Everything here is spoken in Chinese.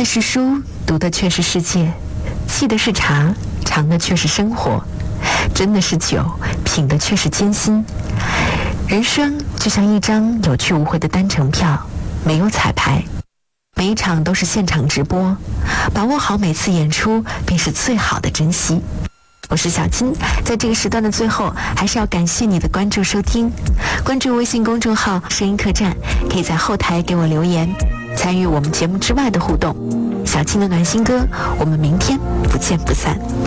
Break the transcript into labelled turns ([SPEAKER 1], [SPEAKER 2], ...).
[SPEAKER 1] 的是书，读的却是世界，沏的是茶，尝的却是生活，斟的是酒，品的却是艰辛。人生就像一张有去无回的单程票，没有彩排，每一场都是现场直播，把握好每次演出便是最好的珍惜。我是小金，在这个时段的最后，还是要感谢你的关注收听。关注微信公众号声音客栈，可以在后台给我留言，参与我们节目之外的互动。小金的暖心歌，我们明天不见不散。